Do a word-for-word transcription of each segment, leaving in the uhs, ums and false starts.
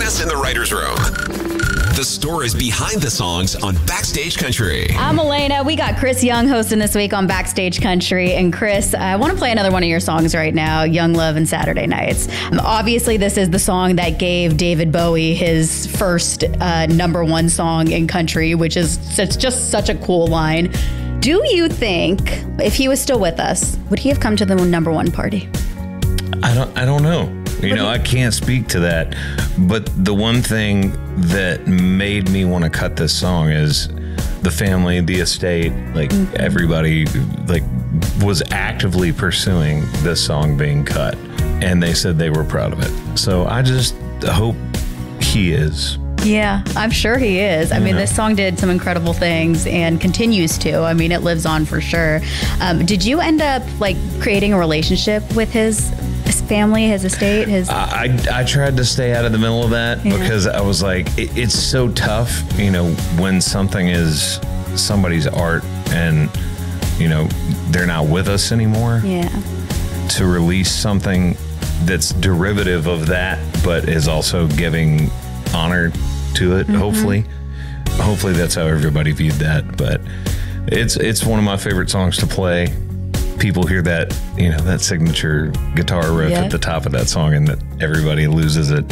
Join us in the writer's room. The stories behind the songs on Backstage Country. I'm Elena. We got Chris Young hosting this week on Backstage Country. And Chris, I want to play another one of your songs right now, Young Love and Saturday Nights. Um, obviously, this is the song that gave David Bowie his first uh, number one song in country, which is such, just such a cool line. Do you think if he was still with us, would he have come to the number one party? I don't, I don't know. You know, I can't speak to that. But the one thing that made me want to cut this song is the family, the estate, like mm-hmm. everybody like was actively pursuing this song being cut. And they said they were proud of it. So I just hope he is. Yeah, I'm sure he is. I mean, this song did some incredible things and continues to. I mean, it lives on for sure. Um, did you end up like creating a relationship with his, his family, his estate? His I, I tried to stay out of the middle of that yeah. because I was like, it, it's so tough, you know, when something is somebody's art and, you know, they're not with us anymore. Yeah. To release something that's derivative of that, but is also giving honor to it. Mm-hmm. Hopefully, hopefully that's how everybody viewed that. But it's it's one of my favorite songs to play. People hear that, you know, that signature guitar riff yeah. at the top of that song, and that everybody loses it.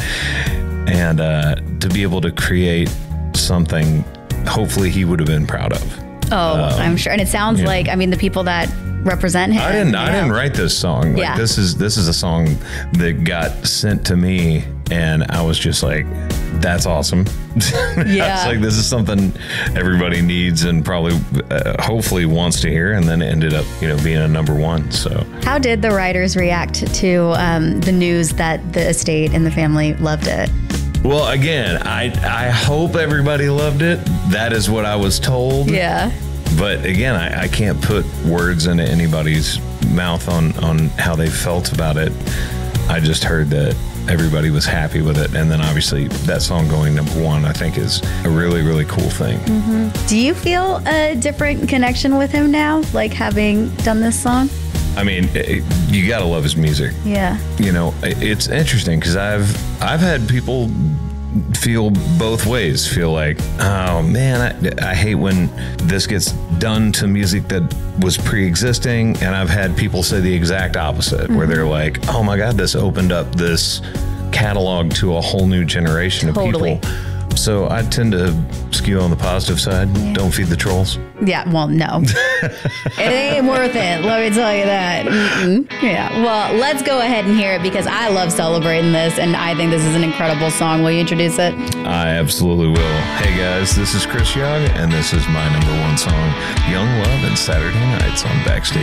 And uh, to be able to create something, hopefully he would have been proud of. Oh, um, I'm sure. And it sounds like, know. I mean, the people that represent him. I didn't. I know. didn't write this song. Like, yeah. This is this is a song that got sent to me, and I was just like, "That's awesome." Yeah. It's like, this is something everybody needs and probably, uh, hopefully, wants to hear. And then it ended up, you know, being a number one. So, how did the writers react to um, the news that the estate and the family loved it? Well, again, I I hope everybody loved it. That is what I was told. Yeah. But again, I, I can't put words into anybody's mouth on, on how they felt about it. I just heard that everybody was happy with it. And then obviously that song going number one, I think is a really, really cool thing. Mm-hmm. Do you feel a different connection with him now, like having done this song? I mean, it, you got to love his music. Yeah. You know, it's interesting because I've, I've had people feel both ways, feel like, oh man, I, I hate when this gets done to music that was pre-existing. And I've had people say the exact opposite, mm-hmm. where they're like, oh my God, this opened up this catalog to a whole new generation totally. of people. So I tend to skew on the positive side. Yeah. Don't feed the trolls. Yeah, well, no. It ain't worth it, let me tell you that. Mm-mm. Yeah, well, let's go ahead and hear it because I love celebrating this, and I think this is an incredible song. Will you introduce it? I absolutely will. Hey, guys, this is Chris Young, and this is my number one song, Young Love and Saturday Nights on Backstage.